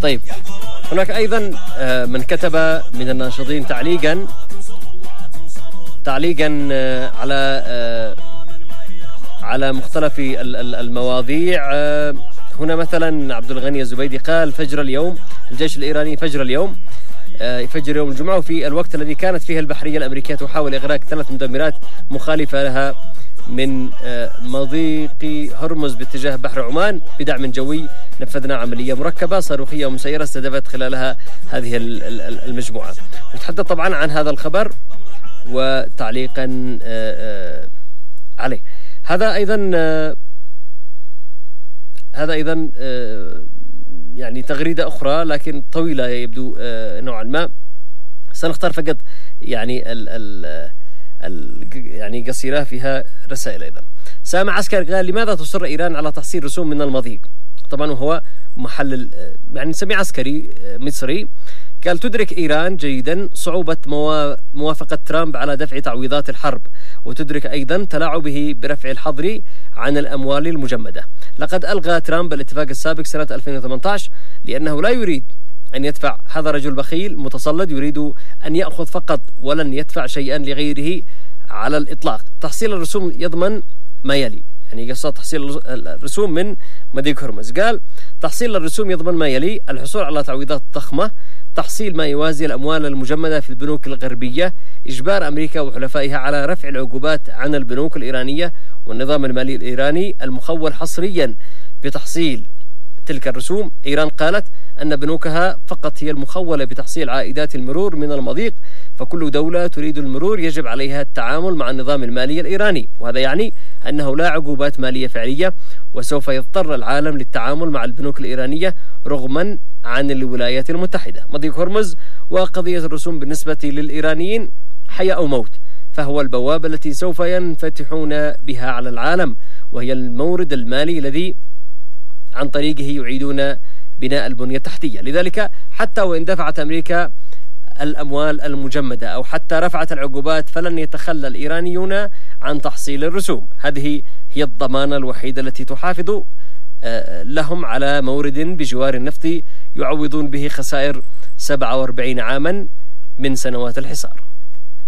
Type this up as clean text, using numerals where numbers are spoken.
طيب، هناك أيضا من كتب من الناشطين تعليقا على مختلف المواضيع. هنا مثلا عبد الغني الزبيدي قال: فجر اليوم الجيش الإيراني فجر يوم الجمعة، وفي الوقت الذي كانت فيه البحرية الأمريكية تحاول إغراق 3 مدمرات مخالفة لها من مضيق هرمز باتجاه بحر عمان بدعم جوي، نفذنا عملية مركبة صاروخية ومسيرة استهدفت خلالها هذه المجموعة. نتحدث طبعا عن هذا الخبر وتعليقا عليه. هذا أيضا يعني تغريدة أخرى لكن طويلة يبدو نوعا ما، سنختار فقط يعني يعني قصيرة فيها رسائل. أيضا سامع عسكر قال: لماذا تصر إيران على تحصيل رسوم من المضيق؟ طبعا وهو محلل يعني نسميه عسكري مصري. قال: تدرك إيران جيدا صعوبة موافقة ترامب على دفع تعويضات الحرب، وتدرك أيضا تلاعبه برفع الحظر عن الأموال المجمدة. لقد ألغى ترامب الاتفاق السابق سنة 2018 لأنه لا يريد أن يدفع. هذا رجل بخيل متصلد يريد أن يأخذ فقط ولن يدفع شيئا لغيره على الإطلاق. تحصيل الرسوم يضمن ما يلي، يعني قصة تحصيل الرسوم من مضيق هرمز. قال: تحصيل الرسوم يضمن ما يلي: الحصول على تعويضات ضخمة، تحصيل ما يوازي الأموال المجمدة في البنوك الغربية، إجبار أمريكا وحلفائها على رفع العقوبات عن البنوك الإيرانية والنظام المالي الإيراني المخول حصريا بتحصيل تلك الرسوم. إيران قالت أن بنوكها فقط هي المخولة بتحصيل عائدات المرور من المضيق، فكل دولة تريد المرور يجب عليها التعامل مع النظام المالي الإيراني، وهذا يعني أنه لا عقوبات مالية فعلية، وسوف يضطر العالم للتعامل مع البنوك الإيرانية رغما عن الولايات المتحدة. مضيق هرمز وقضية الرسوم بالنسبة للإيرانيين حياة أو موت، فهو البوابة التي سوف ينفتحون بها على العالم، وهي المورد المالي الذي عن طريقه يعيدون بناء البنية التحتية. لذلك حتى وإن دفعت أمريكا الأموال المجمدة أو حتى رفعت العقوبات فلن يتخلى الإيرانيون عن تحصيل الرسوم. هذه هي الضمانة الوحيدة التي تحافظ لهم على مورد بجوار النفط يعوضون به خسائر 47 عاما من سنوات الحصار.